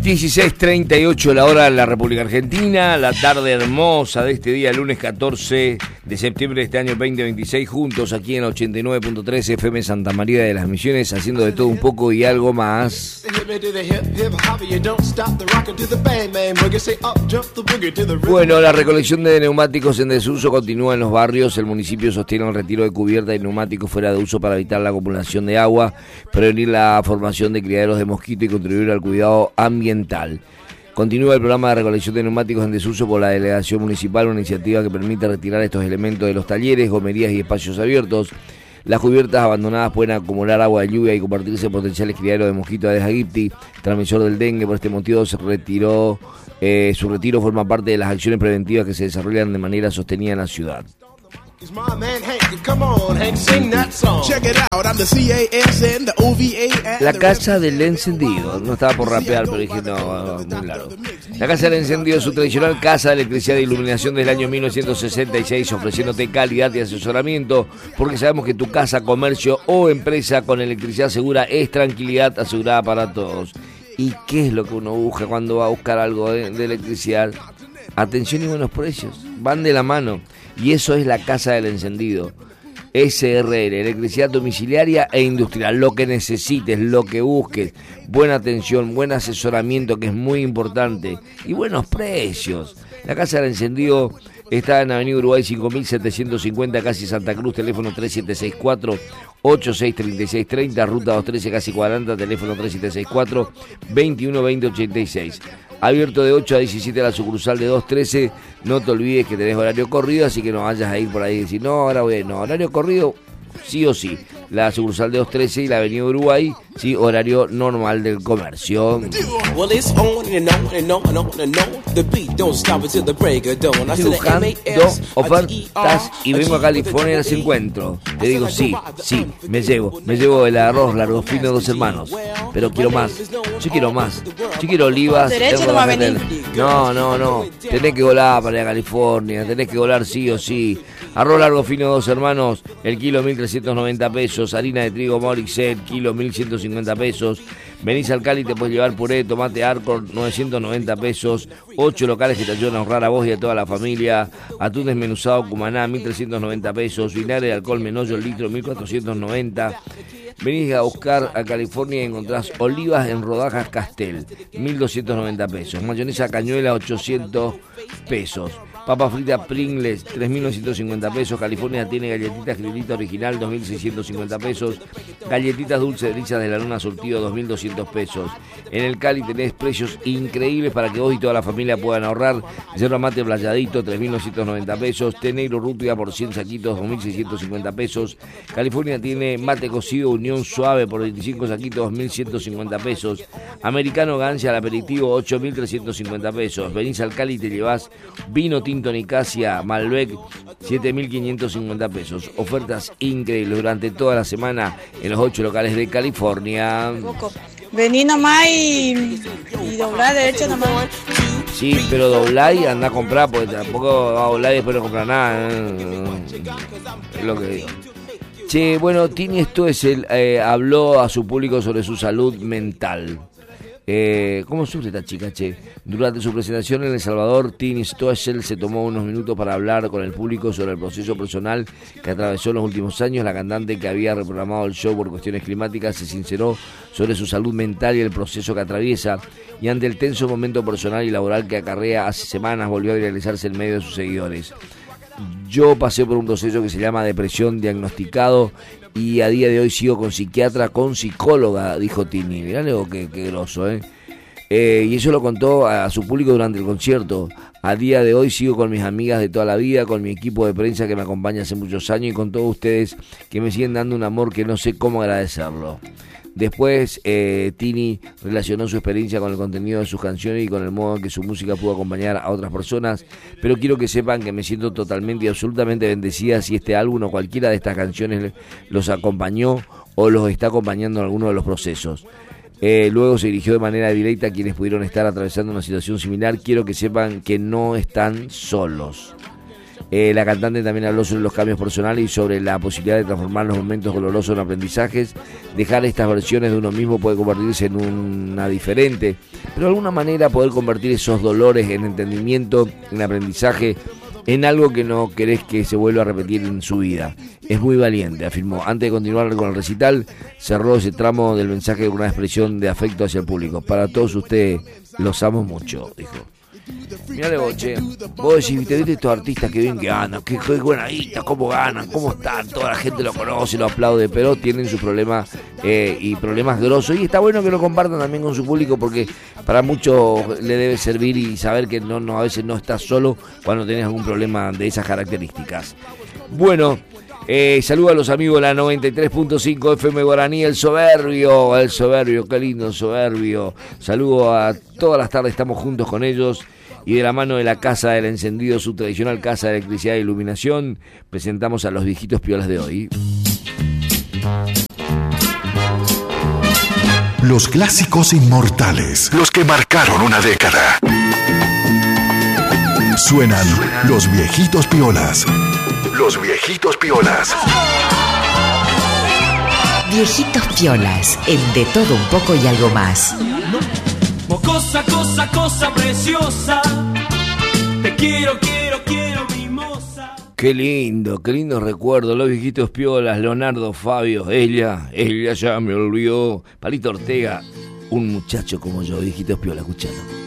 16:38 la hora en la República Argentina, la tarde hermosa de este día, lunes 14 de septiembre de este año 2026, juntos aquí en 89.3 FM Santa María de las Misiones, haciendo de todo un poco y algo más. Bueno, la recolección de neumáticos en desuso continúa en los barrios. El municipio sostiene el retiro de cubierta y neumáticos fuera de uso para evitar la acumulación de agua, prevenir la formación de criaderos de mosquito y contribuir al cuidado ambiental. Continúa el programa de recolección de neumáticos en desuso por la delegación municipal, una iniciativa que permite retirar estos elementos de los talleres, gomerías y espacios abiertos. Las cubiertas abandonadas pueden acumular agua de lluvia y convertirse en potenciales criaderos de mosquito Aedes aegypti, transmisor del dengue. Por este motivo su retiro forma parte de las acciones preventivas que se desarrollan de manera sostenida en la ciudad. La casa del encendido. No estaba por rapear, pero dije no, muy largo. La casa del encendido es su tradicional casa de electricidad e iluminación del año 1966, ofreciéndote calidad y asesoramiento, porque sabemos que tu casa, comercio o empresa con electricidad segura es tranquilidad asegurada para todos. ¿Y qué es lo que uno busca cuando va a buscar algo de electricidad? Atención y buenos precios, van de la mano. Y eso es la casa del encendido. SRL, electricidad domiciliaria e industrial, lo que necesites, lo que busques, buena atención, buen asesoramiento, que es muy importante, y buenos precios. La casa del encendido está en Avenida Uruguay 5750, casi Santa Cruz, teléfono 3764-863630, ruta 213, casi 40, teléfono 3764-212086. Abierto de 8 a 17 a la sucursal de 213. No te olvides que tenés horario corrido, así que no vayas a ir por ahí y decir, no, ahora voy, no, horario corrido, sí o sí. La sucursal de 213 y la Avenida Uruguay, sí, horario normal del comercio. Estoy buscando ofertas y vengo a California y las encuentro. Te digo, sí, me llevo el arroz largo fino, Dos Hermanos, pero quiero más, yo quiero olivas. No, tenés que volar para ir a California, tenés que volar sí o sí. Arroz largo fino, Dos Hermanos, el kilo 1.390 pesos, harina de trigo Morixet, kilo 1.150 pesos. Venís al Cali y te puedes llevar puré, tomate Arcor, 990 pesos. 8 locales que te ayudan a ahorrar a vos y a toda la familia. Atún desmenuzado Cumaná, 1.390 pesos. Vinagre de alcohol Menollo, el litro, 1.490. Venís a buscar a California y encontrás olivas en rodajas Castel, 1.290 pesos. Mayonesa Cañuela, 800 pesos. Papa frita Pringles, 3.950 pesos. California tiene galletitas Criolita original, 2.650 pesos. Galletitas dulce delicias de la luna surtido, 2.200 pesos. En el Cali tenés precios increíbles para que vos y toda la familia puedan ahorrar. Yerba mate playadito, 3.990 pesos. Té negro rútula por 100 saquitos, 2.650 pesos. California tiene mate cocido Unión Suave por 25 saquitos, 2.150 pesos. Americano Gancia al aperitivo, 8.350 pesos. Venís al Cali y te llevás vino tinto Nicasia Malbec, 7.550 pesos. Ofertas increíbles durante toda la semana en los 8 locales de California. Vení nomás y doblá derecho nomás. Sí, pero doblá y andá a comprar, porque tampoco va a doblar y después no comprar nada. Es lo que digo. Che, bueno, Tini Stoessel habló a su público sobre su salud mental. ¿Cómo sufre esta chica, che? Durante su presentación en El Salvador, Tini Stoessel se tomó unos minutos para hablar con el público sobre el proceso personal que atravesó en los últimos años. La cantante, que había reprogramado el show por cuestiones climáticas, se sinceró sobre su salud mental y el proceso que atraviesa, y ante el tenso momento personal y laboral que acarrea, hace semanas volvió a viralizarse en medio de sus seguidores. Yo pasé por un proceso que se llama depresión diagnosticado y a día de hoy sigo con psiquiatra, con psicóloga, dijo Tini. Mirá luego qué groso, y eso lo contó a su público durante el concierto. A día de hoy sigo con mis amigas de toda la vida, con mi equipo de prensa que me acompaña hace muchos años y con todos ustedes que me siguen dando un amor que no sé cómo agradecerlo. Después, Tini relacionó su experiencia con el contenido de sus canciones y con el modo en que su música pudo acompañar a otras personas. Pero quiero que sepan que me siento totalmente y absolutamente bendecida si este álbum o cualquiera de estas canciones los acompañó o los está acompañando en alguno de los procesos. Luego se dirigió de manera directa a quienes pudieron estar atravesando una situación similar. Quiero que sepan que no están solos. La cantante también habló sobre los cambios personales y sobre la posibilidad de transformar los momentos dolorosos en aprendizajes. Dejar estas versiones de uno mismo puede convertirse en una diferente, pero de alguna manera poder convertir esos dolores en entendimiento, en aprendizaje, en algo que no querés que se vuelva a repetir en su vida. Es muy valiente, afirmó. Antes de continuar con el recital, cerró ese tramo del mensaje con una expresión de afecto hacia el público. Para todos ustedes, los amo mucho, dijo. Mirá, Boche, vos decís, te viste estos artistas que bien que ganan, que buena guita, cómo ganan, cómo están, toda la gente lo conoce, lo aplaude, pero tienen sus problemas y problemas grosos, y está bueno que lo compartan también con su público, porque para muchos le debe servir y saber que no a veces no estás solo cuando tenés algún problema de esas características. Bueno, saludo a los amigos de la 93.5 FM Guaraní, el soberbio, qué lindo soberbio. Saludo a todas las tardes, estamos juntos con ellos. Y de la mano de la Casa del Encendido, su tradicional casa de electricidad e iluminación, presentamos a los viejitos piolas de hoy. Los clásicos inmortales, los que marcaron una década. Suenan los viejitos piolas. Los viejitos piolas. Viejitos piolas, en De Todo Un Poco y Algo Más. Cosa preciosa. Te quiero, mimosa. Qué lindo recuerdo. Los viejitos piolas, Leonardo Fabio, ella ya me olvidó. Palito Ortega, un muchacho como yo, viejitos piolas, escuchando.